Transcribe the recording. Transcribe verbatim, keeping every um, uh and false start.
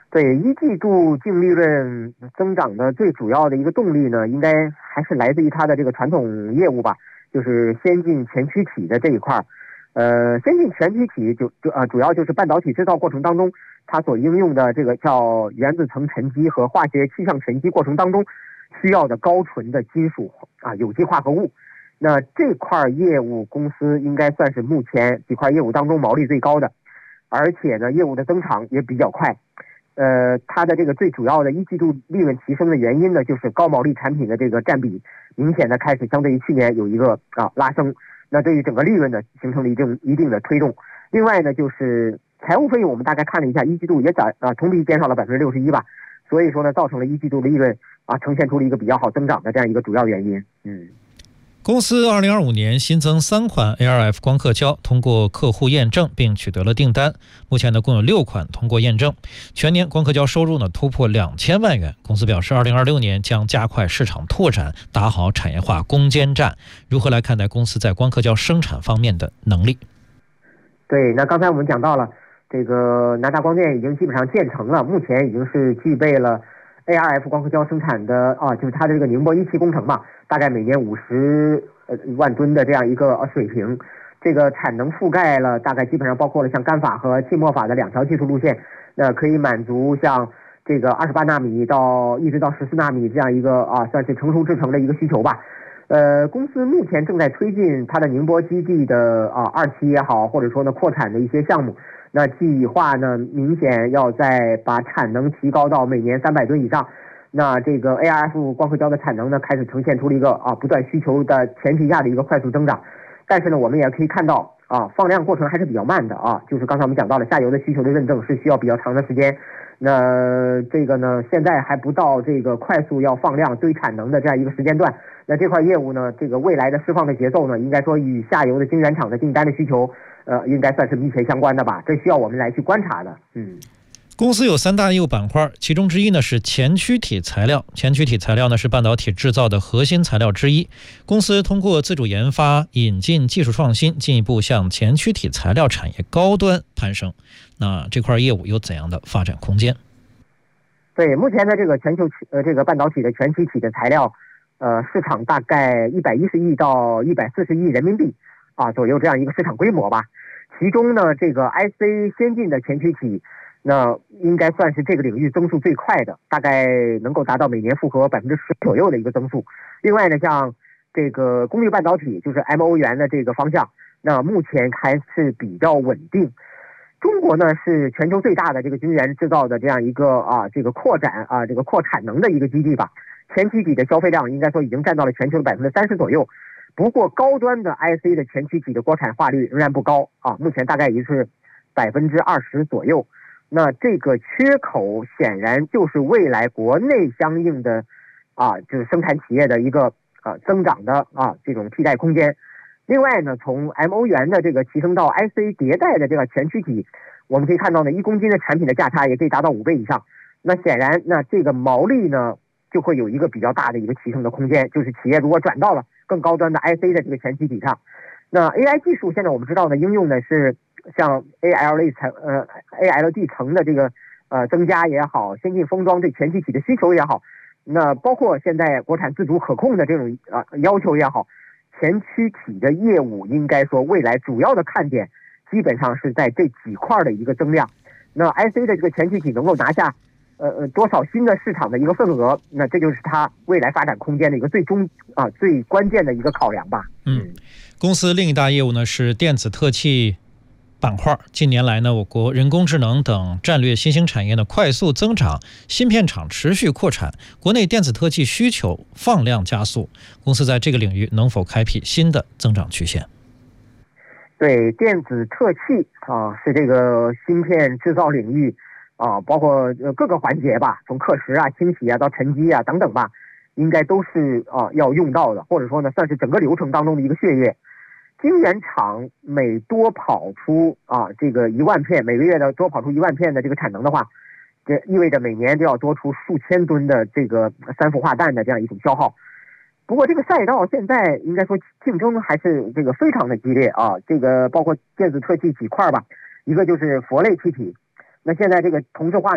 对，一季度净利润增长的最主要的一个动力呢，应该还是来自于它的这个传统业务吧，就是先进前驱体的这一块。呃，先进前驱体就就呃主要就是半导体制造过程当中，它所应用的这个叫原子层沉积和化学气象沉积过程当中需要的高纯的金属啊有机化合物。那这块业务公司应该算是目前几块业务当中毛利最高的，而且呢业务的增长也比较快。呃，它的这个最主要的一季度利润提升的原因呢，就是高毛利产品的这个占比明显的开始相对于去年有一个啊拉升，那对于整个利润呢形成了一定一定的推动。另外呢，就是财务费用，我们大概看了一下，一季度也涨啊同比减少了百分之六十一吧，所以说呢，造成了一季度的利润啊呈现出了一个比较好增长的这样一个主要原因。嗯。 公司二零二五年新增三款 A R F 光刻胶，通过客户验证并取得了订单。目前呢，共有六款通过验证。全年光刻胶收入呢突破两千万元。公司表示，二零二六年将加快市场拓展，打好产业化攻坚战。如何来看待公司在光刻胶生产方面的能力？ 对，那刚才我们讲到了，这个南大光电已经基本上建成了，目前已经是具备了 A R F 光刻胶生产的啊，就是它的这个宁波一期工程嘛，大概每年五十呃万吨的这样一个水平，这个产能覆盖了大概基本上包括了像干法和浸没法的两条技术路线，那可以满足像这个二十八纳米到一直到十四纳米这样一个啊算是成熟制程的一个需求吧。呃，公司目前正在推进它的宁波基地的啊二期也好，或者说呢扩产的一些项目。那计划呢，明显要再把产能提高到每年三百吨以上。那这个 A R F 光刻胶的产能呢，开始呈现出了一个啊不断需求的前提下的一个快速增长。但是呢，我们也可以看到啊，放量过程还是比较慢的啊。就是刚才我们讲到了下游的需求的认证是需要比较长的时间。那这个呢，现在还不到这个快速要放量堆产能的这样一个时间段。那这块业务呢，这个未来的释放的节奏呢，应该说与下游的晶圆厂的订单的需求，呃，应该算是密切相关的吧。这需要我们来去观察的。嗯。 公司有三大业务板块，其中之一呢是前驱体材料。前驱体材料呢是半导体制造的核心材料之一。公司通过自主研发、引进技术创新，进一步向前驱体材料产业高端攀升。那这块业务有怎样的发展空间？ 对，目前的这个全球呃这个半导体的全驱体的材料，呃市场大概一百一十亿到一百四十亿人民币啊左右这样一个市场规模吧。其中呢，这个 I C 先进的前驱体，那应该算是这个领域增速最快的，大概能够达到每年复合百分之十左右的一个增速。另外呢，像这个功率半导体，就是 M O 元的这个方向，那目前还是比较稳定。中国呢是全球最大的这个晶圆制造的这样一个啊这个扩展啊这个扩产能的一个基地吧。前驱体的消费量应该说已经占到了全球的百分之三十左右。不过高端的 I C 的前驱体的国产化率仍然不高啊，目前大概也是百分之二十左右。那这个缺口显然就是未来国内相应的啊，就是生产企业的一个啊增长的啊这种替代空间。另外呢，从 M O 元的这个提升到 I C 迭代的这个前驱体，我们可以看到呢，一公斤的产品的价差也可以达到五倍以上。那显然，那这个毛利呢就会有一个比较大的一个提升的空间，就是企业如果转到了更高端的 I C 的这个前驱体上。那 A I 技术现在我们知道呢，应用呢是像 A L E 层呃 A L D 层的这个呃增加也好，先进封装对前驱体的需求也好，那包括现在国产自主可控的这种啊、呃、要求也好，前驱体的业务应该说未来主要的看点基本上是在这几块的一个增量。那 I C 的这个前驱体能够拿下呃呃多少新的市场的一个份额，那这就是它未来发展空间的一个最终啊最关键的一个考量吧。 嗯，公司另一大业务呢是电子特器板块。近年来呢，我国人工智能等战略新兴产业的快速增长，芯片厂持续扩产，国内电子特器需求放量加速。公司在这个领域能否开辟新的增长曲线？ 对，电子特器啊是这个芯片制造领域啊，包括各个环节吧，从刻蚀啊、清洗啊到沉积啊等等吧，应该都是啊要用到的，或者说呢算是整个流程当中的一个血液。晶圆厂每多跑出啊这个一万片，每个月的多跑出一万片的这个产能的话，这意味着每年就要多出数千吨的这个三氟化氮的这样一种消耗。不过这个赛道现在应该说竞争还是这个非常的激烈啊，这个包括电子特器几块吧，一个就是氟类气体，那现在这个同质化